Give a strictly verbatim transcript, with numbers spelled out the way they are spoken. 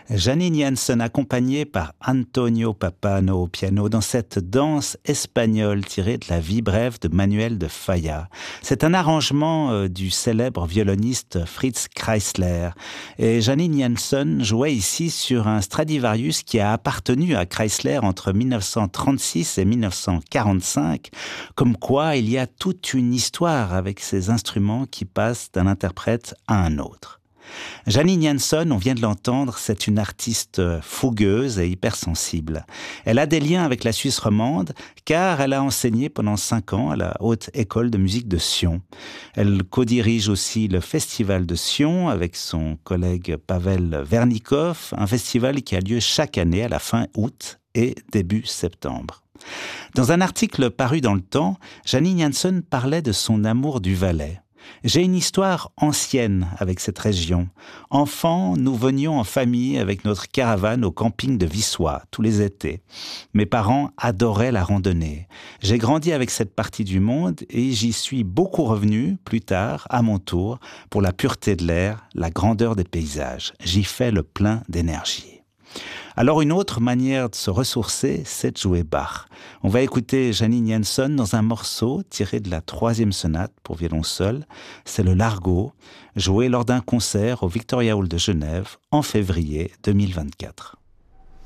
Janine Janssen, accompagnée par Antonio Pappano au piano, dans cette danse espagnole tirée de la vie brève de Manuel de Falla. C'est un arrangement euh, du célèbre violoniste Fritz Kreisler. Et Janine Janssen jouait ici sur un Stradivarius qui a appartenu à Kreisler entre mille neuf cent trente-six et mille neuf cent quarante-cinq. Comme quoi, il y a toute une histoire avec ces instruments qui passent d'un interprète à un autre. Janine Janssen, on vient de l'entendre, c'est une artiste fougueuse et hypersensible. Elle a des liens avec la Suisse romande car elle a enseigné pendant cinq ans à la Haute École de musique de Sion. Elle co-dirige aussi le Festival de Sion avec son collègue Pavel Vernikov, un festival qui a lieu chaque année à la fin août et début septembre. Dans un article paru dans Le Temps, Janine Janssen parlait de son amour du Valais. J'ai une histoire ancienne avec cette région. Enfant, nous venions en famille avec notre caravane au camping de Vissois, tous les étés. Mes parents adoraient la randonnée. J'ai grandi avec cette partie du monde et j'y suis beaucoup revenu, plus tard, à mon tour, pour la pureté de l'air, la grandeur des paysages. J'y fais le plein d'énergie. Alors une autre manière de se ressourcer, c'est de jouer Bach. On va écouter Janine Janssen dans un morceau tiré de la troisième sonate pour violon seul. C'est le Largo, joué lors d'un concert au Victoria Hall de Genève en février deux mille vingt-quatre.